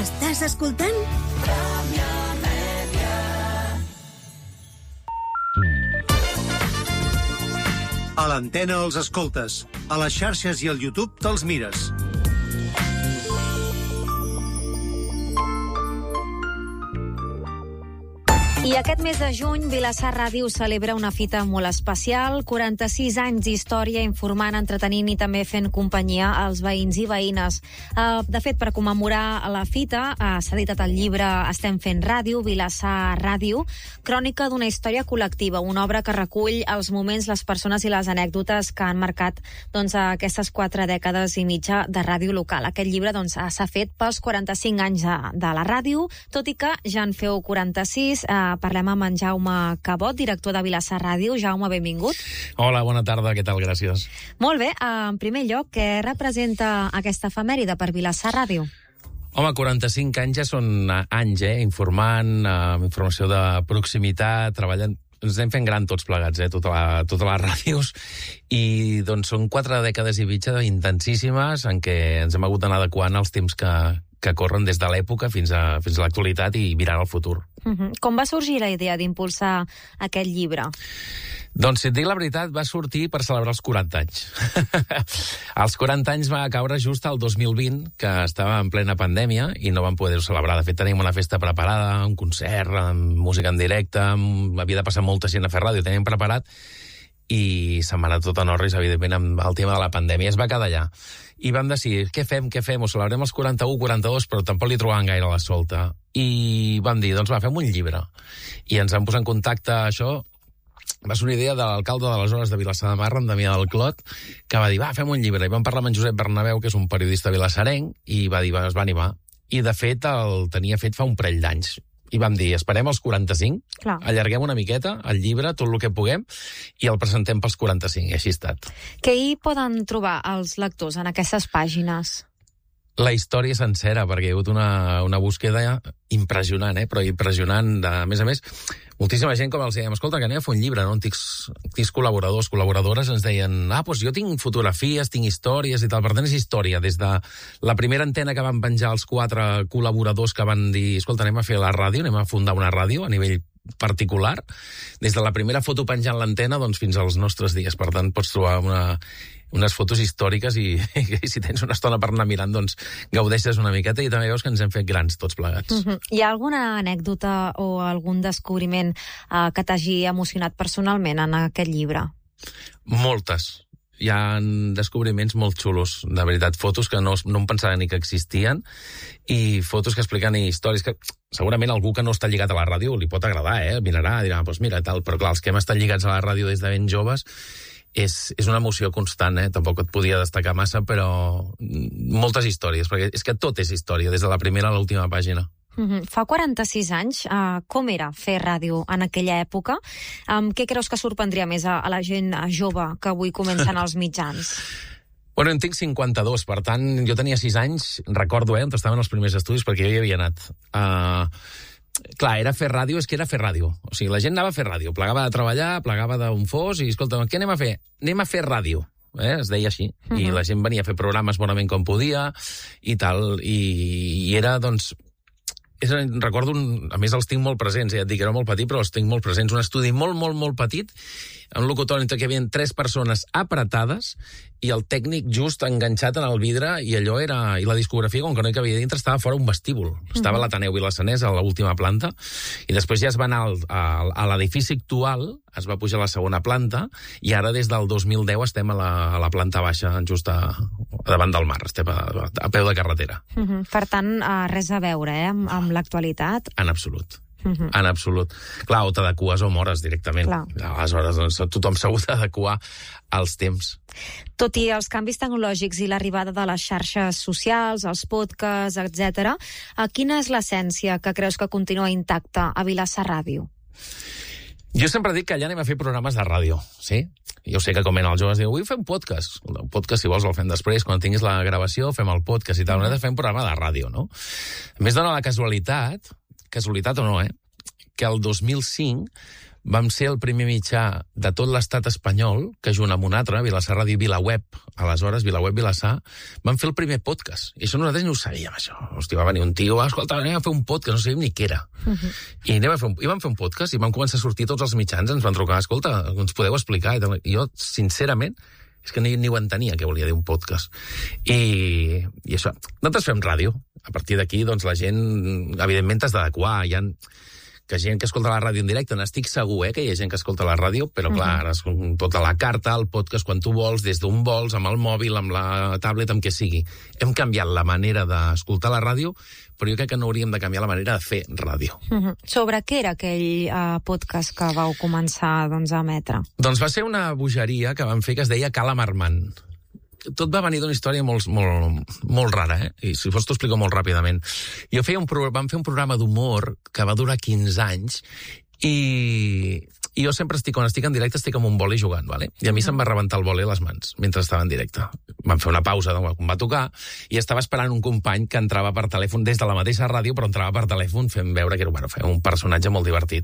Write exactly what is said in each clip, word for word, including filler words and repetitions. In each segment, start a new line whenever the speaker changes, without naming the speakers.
Estàs escoltant?
A l'antena els escoltes, a les xarxes i al YouTube te'ls mires.
I aquest mes de juny, Vilassar Ràdio celebra una fita molt especial, quaranta-sis anys d'història informant, entretenint i també fent companyia als veïns i veïnes. Uh, de fet, per commemorar la fita, uh, s'ha editat el llibre Estem fent ràdio, Vilassar Ràdio, crònica d'una història col·lectiva, una obra que recull els moments, les persones i les anècdotes que han marcat doncs, aquestes quatre dècades i mitja de ràdio local. Aquest llibre doncs, s'ha fet pels quaranta-cinc anys de, de la ràdio, tot i que ja en feu quaranta-sis. Uh, Parlem amb en Jaume Cabot, director de Vilassar Ràdio. Jaume, benvingut.
Hola, bona tarda, què tal? Gràcies.
Molt bé, en primer lloc, què representa aquesta efemèride per Vilassar Ràdio?
Home, quaranta-cinc anys ja són anys, eh? Informant, amb informació de proximitat, treballant... Ens anem fent gran tots plegats, eh? Tota la, totes les ràdios. I doncs són quatre dècades i mitja intensíssimes en què ens hem hagut d'anar adequant als temps que, que corren des de l'època fins a, fins a l'actualitat i mirant al futur.
Uh-huh. Com va sorgir la idea d'impulsar aquest llibre?
Doncs, si et dic la veritat, va sortir per celebrar els quaranta anys. Els quaranta anys va caure just al dos mil vint, que estava en plena pandèmia, i no vam poder-ho celebrar. De fet, teníem una festa preparada, un concert, amb música en directe, amb... havia de passar molta gent a fer ràdio, teníem preparat, i se'n va anar tot en orris, evidentment, amb el tema de la pandèmia. Es va quedar allà. I vam decidir, què fem, què fem? Ho celebrem els quaranta-u, quaranta-dos, però tampoc li trobàvem gaire la solta. I vam dir, doncs va, fem un llibre. I ens vam posar en contacte, això, va ser una idea de l'alcalde d'aleshores de Vilassar de Mar, en Damià del Clot, que va dir, va, fem un llibre. I vam parlar amb en Josep Bernabéu, que és un periodista vilassarenc, i va dir, va, es va animar. I, de fet, el tenia fet fa un parell d'anys. I vam dir, esperem els quaranta-cinc, Clar. allarguem una miqueta el llibre, tot el que puguem, i el presentem pels quaranta-cinc, i així ha estat.
Què hi poden trobar els lectors en aquestes pàgines?
La història sencera, perquè hi ha hagut una, una búsqueda impressionant, eh? Però impressionant, de, a més a més, moltíssima gent, com els dèiem, escolta, que anem a fer un llibre, no? Antics, antics col·laboradors, col·laboradores, ens deien, ah, doncs jo tinc fotografies, tinc històries i tal, per tant és història, des de la primera antena que van penjar els quatre col·laboradors que van dir, escolta, anem a fer la ràdio, anem a fundar una ràdio a nivell particular, des de la primera foto penjant l'antena doncs, fins als nostres dies. Per tant, pots trobar una, unes fotos històriques i, i si tens una estona per anar mirant, doncs gaudeixes una miqueta i també veus que ens hem fet grans tots plegats.
Uh-huh. Hi ha alguna anècdota o algun descobriment uh, que t'hagi emocionat personalment en aquest llibre?
Moltes. Hi ha descobriments molt xulos, de veritat, fotos que no, no em pensava ni que existien i fotos que expliquen històries que segurament algú que no està lligat a la ràdio li pot agradar, eh? Mirarà, dirà, doncs mira, tal, però clar, els que hem estat lligats a la ràdio des de ben joves és, és una emoció constant, eh? Tampoc et podia destacar massa, però moltes històries, perquè és que tot és història, des de la primera a l'última pàgina.
Uh-huh. Fa quaranta-sis anys, uh, com era fer ràdio en aquella època? Um, què creus que sorprendria més a, a la gent jove que avui comencen als mitjans?
Bueno, en tinc cinquanta-dos, per tant, jo tenia sis anys, recordo, eh, on estaven els primers estudis, perquè jo hi havia anat. Uh, clar, era fer ràdio, és que era fer ràdio. O sigui, la gent anava a fer ràdio, plegava de treballar, plegava d'un fos, i escolta, què anem a fer? Anem a fer ràdio. Eh, es deia així, uh-huh. I la gent venia a fer programes bonament com podia, i tal, i, i era, doncs... És, recordo, un, a més els tinc molt presents, ja et dic, era molt petit, però els tinc molt presents. Un estudi molt, molt, molt petit, un locutori entre què hi havia tres persones apretades i el tècnic just enganxat en el vidre i allò era... I la discografia, com que no hi cabia dintre, estava fora un vestíbul. Estava a l'Ateneu Vilassanès, a l'última planta, i després ja es va anar al, a, a l'edifici actual, es va pujar a la segona planta, i ara des del dos mil deu estem a la, a la planta baixa, just a, a davant del mar, estem a, a peu de carretera.
Uh-huh. Per tant, uh, res a veure, eh, amb, amb l'actualitat.
En absolut. Uh-huh. En absolut. Clar, o t'adeques o mores directament. Clar. Aleshores, doncs, tothom s'ha hagut d'adequar als temps.
Tot i els canvis tecnològics i l'arribada de les xarxes socials, els podcasts, etcètera, quina és l'essència que creus que continua intacta a Vilassar Ràdio?
Jo sempre dic que allà anem a fer programes de ràdio, sí? Jo sé que com en els joves diu, avui fem podcast. El podcast, si vols, el fem després, quan tinguis la gravació, fem el podcast i tal. Nosaltres fem un programa de ràdio, no? A més, dona la casualitat, casualitat o no, eh? Que el dos mil cinc vam ser el primer mitjà de tot l'estat espanyol, que junt amb un altre, Vilassar Ràdio i VilaWeb, aleshores, VilaWeb Vilassar, vam fer el primer podcast. I això nosaltres no ho sabíem, això. Hosti, va venir un tio, va, escolta, anem a fer un podcast, no sabíem ni què era. Uh -huh. I, anem a fer un, I vam fer un podcast, i vam començar a sortir tots els mitjans, ens van trucar, escolta, ens podeu explicar? I jo, sincerament, és que ni, ni ho entenia què volia dir un podcast. I, i això, nosaltres fem ràdio. A partir d'aquí, doncs, la gent, evidentment, t'has d'adequar. Hi ha que gent que escolta la ràdio en directe, n'estic segur, eh, que hi ha gent que escolta la ràdio, però clar, ara és tota la carta, el podcast, quan tu vols, des d'on vols, amb el mòbil, amb la tablet, amb què sigui. Hem canviat la manera d'escoltar la ràdio, però jo crec que no hauríem de canviar la manera de fer ràdio.
Uh-huh. Sobre què era aquell uh, podcast que vau començar doncs, a emetre?
Doncs va ser una bogeria que vam fer que es deia Cala Marmant. Tot va venir d'una història molt, molt, molt rara, eh? I si fos t'ho explico molt ràpidament. Jo feia un pro... vam fer un programa d'humor que va durar quinze anys i... i jo sempre estic, quan estic en directe, estic amb un boli jugant, ¿vale? I a mi se'm va rebentar el boli a les mans mentre estava en directe. Vam fer una pausa quan va tocar i estava esperant un company que entrava per telèfon des de la mateixa ràdio, però entrava per telèfon fent veure que era bueno, un personatge molt divertit.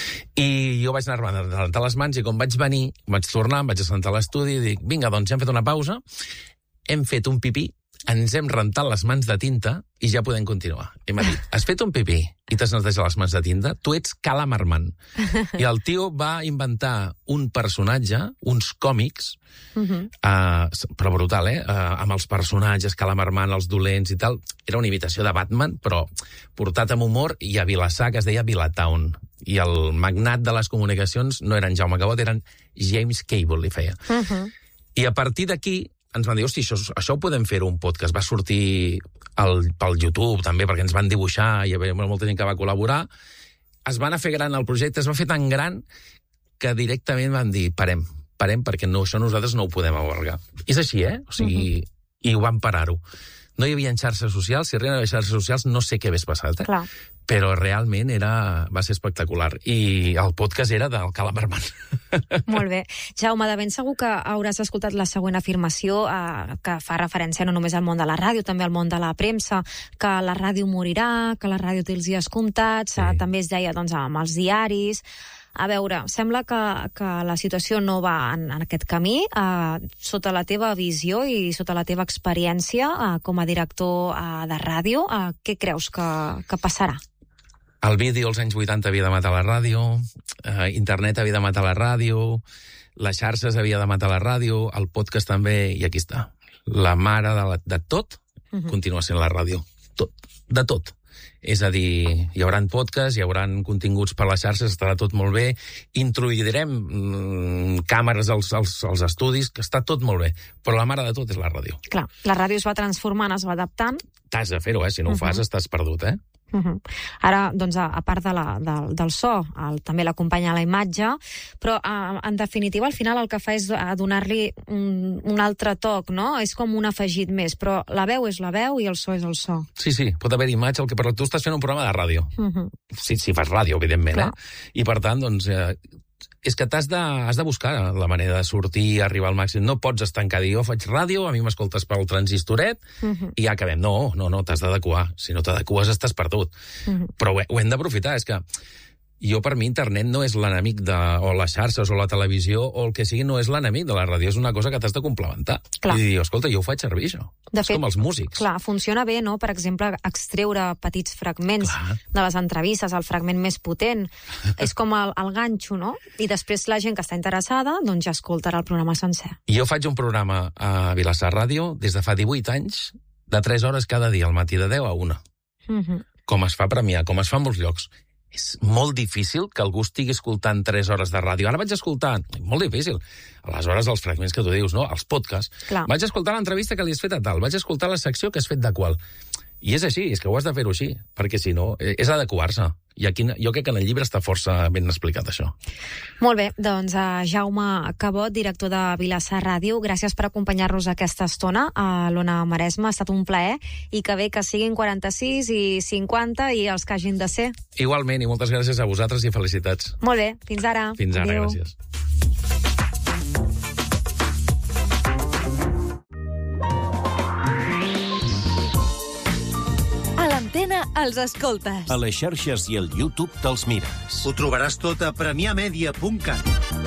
I jo vaig anar a rentar les mans i quan vaig venir, vaig tornar, em vaig assentar a l'estudi i dic, vinga, doncs ja hem fet una pausa, hem fet un pipí, ens hem rentat les mans de tinta i ja podem continuar. I m'ha dit, has fet un pipí i t'has netejat les mans de tinta? Tu ets Cala Marmant. I el tio va inventar un personatge, uns còmics, uh-huh. uh, però brutal, eh? Uh, amb els personatges, Cala Marmant, els dolents i tal. Era una imitació de Batman, però portat amb humor, i a Vilassar, que es deia Vilatown. I el magnat de les comunicacions no era en Jaume Cabot, eren James Cable, li feia. Uh-huh. I a partir d'aquí ens van dir, hosti, això, això ho podem fer un podcast. Va sortir el, pel YouTube, també, perquè ens van dibuixar, i hi havia molta gent que va col·laborar. Es va anar a fer gran el projecte, es va fer tan gran que directament van dir, parem, parem, perquè no, això nosaltres no ho podem albergar. És així, eh? O sigui, uh-huh. I ho van parar-ho. No hi havia xarxes socials, si arriben a xarxes socials no sé què hagués passat, eh?
Clar.
Però realment era, va ser espectacular. I el podcast era del Cala Marmant.
Molt bé. Jaume, de ben segur que hauràs escoltat la següent afirmació eh, que fa referència no només al món de la ràdio, també al món de la premsa, que la ràdio morirà, que la ràdio té els dies comptats, sí. eh, també es deia doncs, amb els diaris. A veure, sembla que, que la situació no va en, en aquest camí. Eh, sota la teva visió i sota la teva experiència eh, com a director eh, de ràdio, eh, què creus que, que passarà?
El vídeo als anys vuitanta havia de matar la ràdio, eh, internet havia de matar la ràdio, les xarxes havia de matar la ràdio, el podcast també, i aquí està. La mare de, la, de tot uh-huh. continua sent la ràdio. Tot. De tot. És a dir, hi haurà podcasts, hi haurà continguts per les xarxes, estarà tot molt bé, introduirem mm, càmeres als, als, als estudis, que està tot molt bé, però la mare de tot és la ràdio.
Clar, la ràdio es va transformant, es va adaptant.
T'has de fer-ho, eh? Si no uh-huh. ho fas, estàs perdut, eh?
Uh-huh. Ara, doncs, a, a part de la, de, del so, el, també l'acompanya la imatge, però a, en definitiva al final el que fa és donar-li un, un altre toc, no? És com un afegit més, però la veu és la veu i el so és el so.
Sí, sí, pot haver imatge, el que per tu estàs fent un programa de ràdio. Uh-huh. Si, si fas ràdio, evidentment, clar. eh? I per tant, doncs... Eh, és que t'has de, has de buscar la manera de sortir, arribar al màxim. No pots estancar, dir, jo faig ràdio, a mi m'escoltes pel transistoret, uh-huh. i ja acabem. No, no, no, t'has d'adequar. Si no t'adeques, estàs perdut. Uh-huh. Però ho, ho hem d'aprofitar. És que jo, per mi, internet no és l'enemic de... o les xarxes, o la televisió, o el que sigui, no és l'enemic de la ràdio. És una cosa que t'has de complementar. Clar. I dir, escolta, jo ho faig servir, això.
De
és
fet,
com els músics.
Clar, funciona bé, no? Per exemple, extreure petits fragments clar. De les entrevistes, el fragment més potent. És com el, el ganxo, no? I després la gent que està interessada, doncs ja escoltarà el programa sencer.
Jo faig un programa a Vilassar Ràdio des de fa divuit anys, de tres hores cada dia, al matí de deu a una. Uh-huh. Com es fa premiar, com es fa en molts llocs. És molt difícil que algú estigui escoltant tres hores de ràdio. Ara vaig escoltar... Molt difícil. Aleshores, els fragments que tu dius, no? Els podcasts. Clar. Vaig escoltar l'entrevista que li has fet a tal. Vaig escoltar la secció que has fet de qual. I és així, és que ho has de fer-ho així. Perquè, si no, és adequar-se. I aquí, jo crec que en el llibre està força ben explicat, això.
Molt bé, doncs uh, Jaume Cabot, director de Vilassar Ràdio, gràcies per acompanyar-nos aquesta estona a l'Ona Maresma. Ha estat un plaer, i que bé que siguin quaranta-sis i cinquanta i els que hagin de ser.
Igualment, i moltes gràcies a vosaltres i felicitats.
Molt bé, fins ara.
Fins ara,
adéu.
Gràcies.
Els escoltes.
A les xarxes i al YouTube te'ls mires.
Ho trobaràs tot a premià media punt cat.